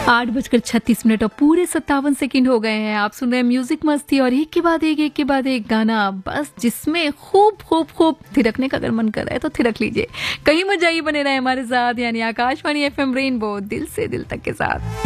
8:36 और पूरे 57 सेकंड हो गए हैं। आप सुन रहे हैं म्यूजिक मस्ती और एक के बाद एक गाना, बस जिसमें खूब खूब खूब थिरकने का अगर मन कर रहा है तो थिरक लीजिए। कहीं मत जाइए, बने रहे हमारे साथ, यानी आकाशवाणी FM रेनबो, दिल से दिल तक के साथ।